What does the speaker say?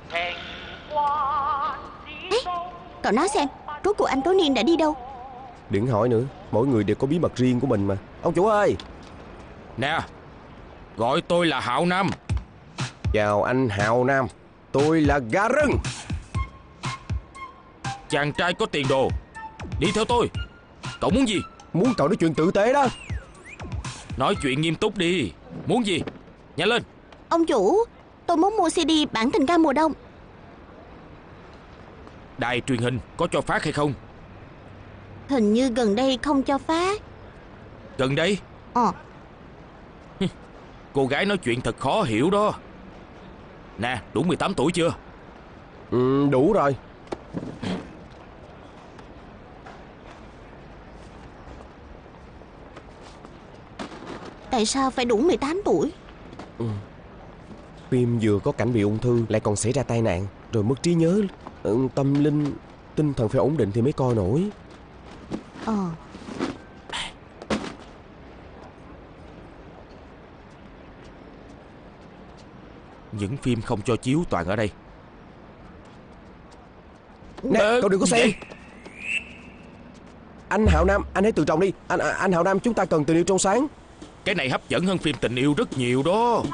Ê, cậu nói xem, rốt cuộc anh Tố Niên đã đi đâu? Đừng hỏi nữa, mỗi người đều có bí mật riêng của mình mà. Ông chủ ơi! Nè, gọi tôi là Hạo Nam. Chào anh Hạo Nam, tôi là Gà Rừng. Chàng trai có tiền đồ, đi theo tôi. Cậu muốn gì? Muốn cậu nói chuyện tử tế đó. Nói chuyện nghiêm túc đi. Muốn gì? Nhanh lên. Ông chủ, tôi muốn mua CD bản tình ca mùa đông. Đài truyền hình có cho phát hay không? Hình như gần đây không cho phát. Gần đây? Cô gái nói chuyện thật khó hiểu đó. Nè, đủ 18 tuổi chưa? Đủ rồi. Tại sao phải đủ 18 tuổi? Phim vừa có cảnh bị ung thư, lại còn xảy ra tai nạn, rồi mất trí nhớ, tâm linh, tinh thần phải ổn định thì mới coi nổi. Những phim không cho chiếu toàn ở đây. Nè, cậu đừng có xem. Anh Hạo Nam, anh hãy tự trọng đi. Anh Hạo Nam, chúng ta cần tình yêu trong sáng. Cái này hấp dẫn hơn phim tình yêu rất nhiều đó.